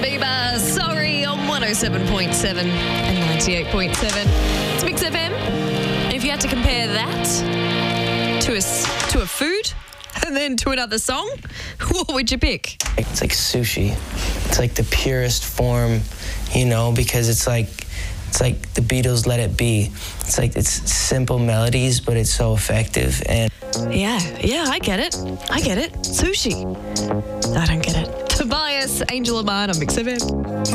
Bieber, sorry, on 107.7 and 98.7. It's Mix FM. And if you had to compare that to a food and then to another song, what would you pick? It's like sushi. It's like the purest form, because it's like the Beatles' Let It Be. It's simple melodies, but it's so effective. And yeah, I get it. Sushi. I don't get it. Tobias, Angel of Mine on Mix FM.